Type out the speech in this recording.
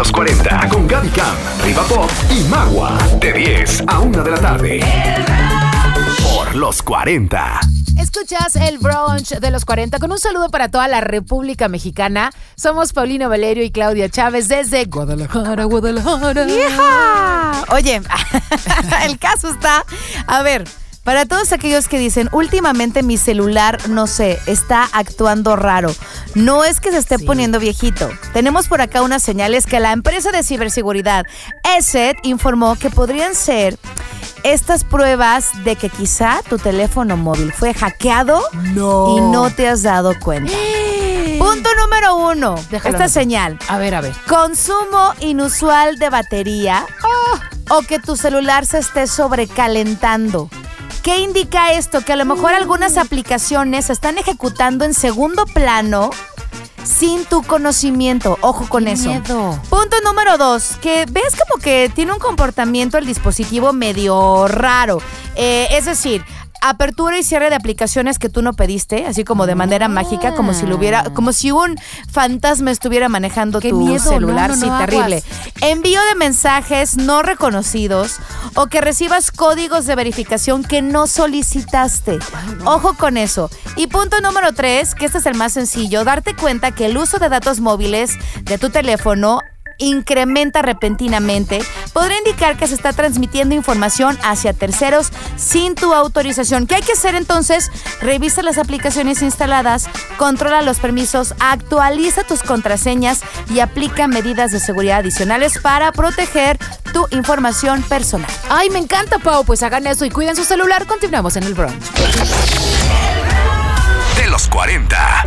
los 40 con Gaby Cam, Riva Pop y Magua. De 10 a 1 de la tarde. Por los 40. Escuchas el brunch de los 40 con un saludo para toda la República Mexicana. Somos Paulino Valerio y Claudia Chávez desde Guadalajara. ¡Hija! Oye, el caso está... A ver, para todos aquellos que dicen, últimamente mi celular, no sé, está actuando raro. No es que se esté poniendo viejito. Tenemos por acá unas señales que la empresa de ciberseguridad ESET informó que podrían ser estas pruebas de que quizá tu teléfono móvil fue hackeado y no te has dado cuenta. Punto número 1. Esta señal. A ver. Consumo inusual de batería o que tu celular se esté sobrecalentando. ¿Qué indica esto? Que a lo mejor algunas aplicaciones se están ejecutando en segundo plano sin tu conocimiento. Ojo con eso. Miedo. Punto número 2, que ves como que tiene un comportamiento el dispositivo medio raro. Es decir, apertura y cierre de aplicaciones que tú no pediste, así como de manera mágica, como si un fantasma estuviera manejando tu celular. Sí, terrible. Envío de mensajes no reconocidos o que recibas códigos de verificación que no solicitaste. Ojo con eso. Y punto número 3, que este es el más sencillo, darte cuenta que el uso de datos móviles de tu teléfono incrementa repentinamente, podría indicar que se está transmitiendo información hacia terceros sin tu autorización. ¿Qué hay que hacer entonces? Revisa las aplicaciones instaladas, controla los permisos, actualiza tus contraseñas y aplica medidas de seguridad adicionales para proteger tu información personal. Ay, me encanta, Pau. Pues hagan eso y cuiden su celular. Continuamos en el brunch. De los 40.